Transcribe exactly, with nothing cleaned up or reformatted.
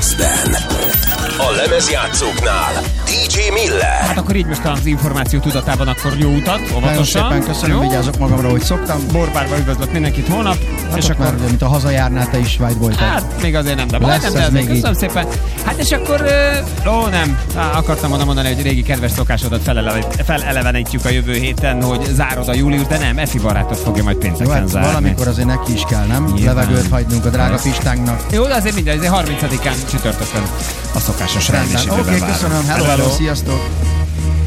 Mixben. A lemezjátszóknál dé dzsé Miller. Hát akkor így most az információ tudatában, akkor jó utat, óvatosan. Nagyon szépen köszönöm, jó? Vigyázok magamra, hogy szoktam. Borbárba üdvözlök mindenkit holnap. Hát és akkor... már, mint a hazajárnál, te is Svájcból. Hát még azért nem, de baj, nem, de azért köszönöm szépen. Hát és akkor, ó nem, Há, akartam volna mondani, hogy régi kedves szokásodat felelevenítjük a jövő héten, hogy zárod a július, de nem, Efi barátot fogja majd pénteken hát zárni. Valamikor azért neki is kell, nem? Nyilván. Levegőt hagynunk a drága Pistánknak. Jó, de azért mindegy, azért harmincadikán csütörtökön a szokásos rendben. Oké, okay, köszönöm, hello, hello, sziasztok!